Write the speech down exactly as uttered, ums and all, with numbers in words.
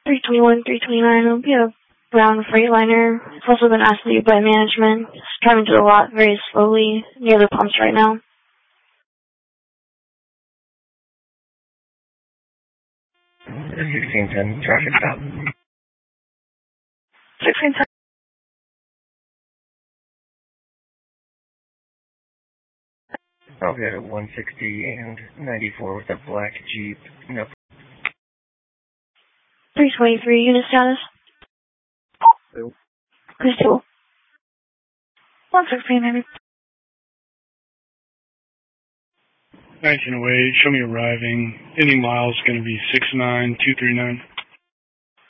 three twenty-one, three twenty-nine, it'll be a brown Freightliner. It's also been asked to you by management. It's driving to the lot very slowly near the pumps right now. sixteen ten, traffic stop. sixteen ten. I'll be at one sixty and ninety-four with a black Jeep. No. three twenty-three, unit status. Two. Please do. one sixteen, maybe. nineteen oh eight, show me arriving. Any miles going to be six nine two three nine.